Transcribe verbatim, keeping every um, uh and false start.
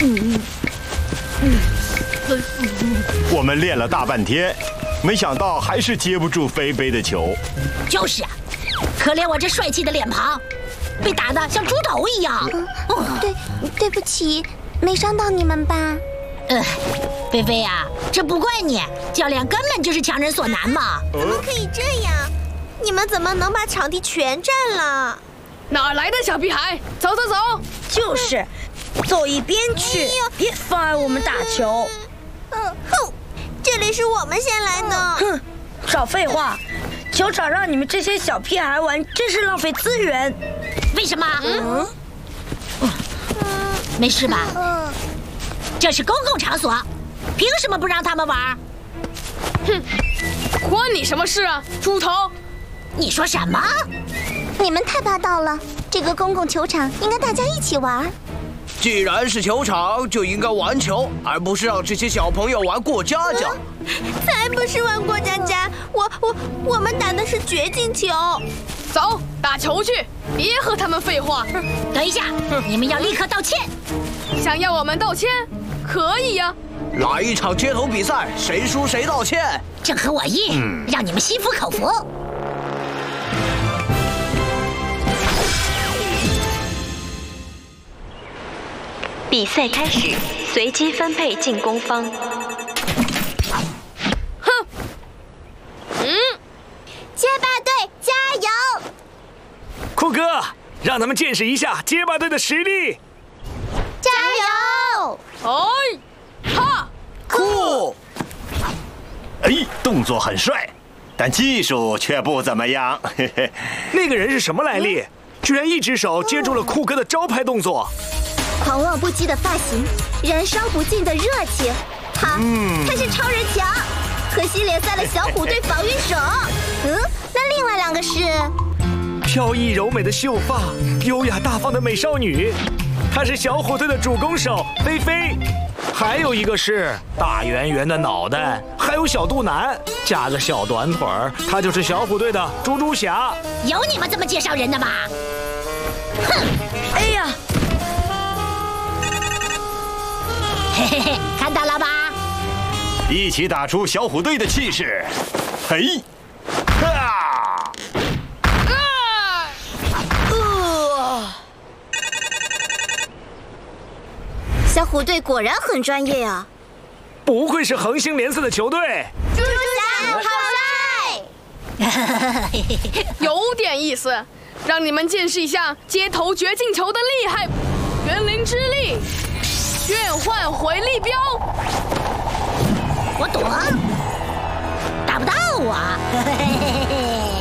嗯嗯， 我们练了大半天，没想到还是接不住菲菲的球。 就是啊，可怜我这帅气的脸庞，被打得像猪头一样。 嗯、对，对不起，没伤到你们吧？ 呃，菲菲呀，这不怪你，教练根本就是强人所难嘛。 怎么可以这样？你们怎么能把场地全占了？ 哪来的小屁孩？走走走！ 就是，走一边去，别妨碍我们打球。 嗯，哼，这里是我们先来的。 哼，少废话，球场让你们这些小屁孩玩，真是浪费资源。 为什么？嗯，嗯没事吧？ 嗯， 这是公共场所，凭什么不让他们玩？ 哼，关你什么事啊，猪头！ 你说什么？ 你们太霸道了！这个公共球场应该大家一起玩。 既然是球场，就应该玩球，而不是让这些小朋友玩过家家。 嗯、才不是玩过家家，我我我们打的是绝境球。 走，打球去！别和他们废话。 等一下，你们要立刻道歉。 想要我们道歉？可以呀、 啊。来一场街头比赛，谁输谁道歉。 正合我意，嗯、让你们心服口服。 比赛开始，随机分配进攻方。 哼，嗯， 街霸队加油！ 酷哥，让他们见识一下街霸队的实力。 加油！ 哎，哈， 酷！ 哎，动作很帅，但技术却不怎么样。嘿嘿， 那个人是什么来历？居然一只手接住了酷哥的招牌动作。 狂妄不羁的发型，燃烧不尽的热情，他，嗯、他是超人强，可惜连赛了小虎队防御手。嗯，那另外两个是飘逸柔美的秀发，优雅大方的美少女，她是小虎队的主攻手菲菲。还有一个是大圆圆的脑袋，还有小肚腩，加个小短腿儿，她就是小虎队的猪猪侠。 有你们这么介绍人的吗？哼！ 哎呀！ 嘿嘿嘿，看到了吧？ 一起打出小虎队的气势！嘿，啊！ 啊！ 呃！ 小虎队果然很专业啊！ 不愧是恒星联赛的球队。 猪猪侠好帅！有点意思，让你们见识一下街头绝境球的厉害！园林之力。炫幻回力镖， 我躲，打不到我。